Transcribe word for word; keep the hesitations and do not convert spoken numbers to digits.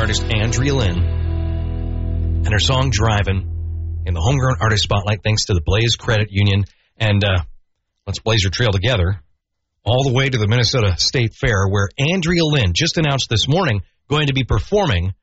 artist Andrea Lynn and her song Drivin' in the Homegrown Artist Spotlight, thanks to the Blaze Credit Union. And uh, let's blaze your trail together all the way to the Minnesota State Fair, where Andrea Lynn just announced this morning going to be performing